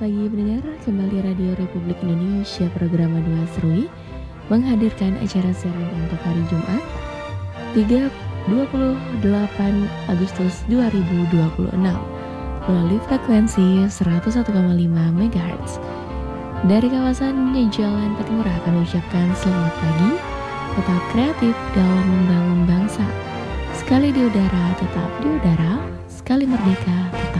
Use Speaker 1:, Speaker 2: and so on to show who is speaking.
Speaker 1: pagi pendengar, kembali Radio Republik Indonesia program Dua Serui menghadirkan acara siaran untuk hari Jumat 28 Agustus 2026 melalui frekuensi 101,5 MHz. Dari kawasan Jalan Patimura akan mengucapkan selamat pagi, tetap kreatif dalam membangun bangsa. Sekali di udara, tetap di udara, sekali merdeka, tetap